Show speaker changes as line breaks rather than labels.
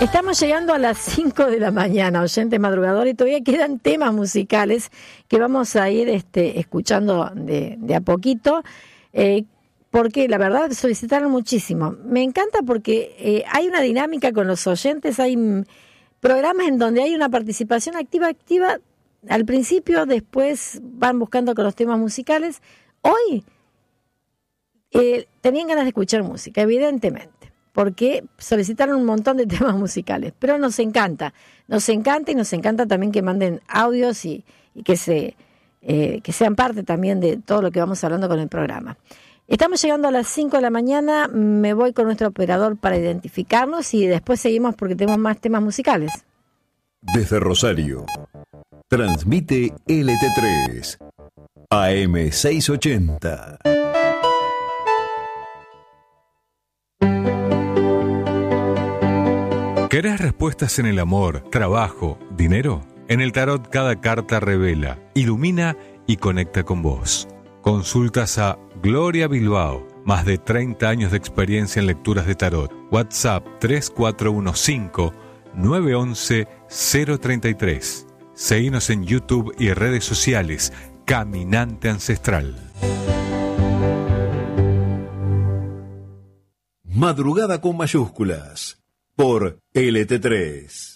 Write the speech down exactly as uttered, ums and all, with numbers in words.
Estamos llegando a las cinco de la mañana, oyentes madrugadores, y todavía quedan temas musicales que vamos a ir este, escuchando de, de a poquito, eh, porque la verdad solicitaron muchísimo. Me encanta porque eh, hay una dinámica con los oyentes, hay m, programas en donde hay una participación activa, activa al principio, después van buscando con los temas musicales. Hoy eh, tenían ganas de escuchar música, evidentemente, porque solicitaron un montón de temas musicales, pero nos encanta, nos encanta y nos encanta también que manden audios y, y que se eh, que sean parte también de todo lo que vamos hablando con el programa. Estamos llegando a las cinco de la mañana, me voy con nuestro operador para identificarnos y después seguimos porque tenemos más temas musicales.
Desde Rosario, transmite L T tres, A M seiscientos ochenta.
¿Querés respuestas en el amor, trabajo, dinero? En el tarot cada carta revela, ilumina y conecta con vos. Consultas a Gloria Bilbao, más de treinta años de experiencia en lecturas de tarot. WhatsApp tres cuatro uno cinco, nueve uno uno, cero tres tres. Seguinos en YouTube y redes sociales. Caminante Ancestral.
Madrugada con mayúsculas por L T tres.